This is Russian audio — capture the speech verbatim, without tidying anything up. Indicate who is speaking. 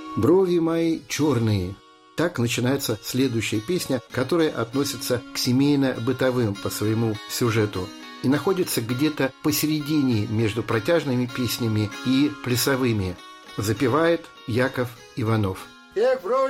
Speaker 1: Брови мои черные. Так начинается следующая песня, которая относится к семейно-бытовым по своему сюжету и находится где-то посередине между протяжными песнями и плясовыми. Запевает Яков Иванов.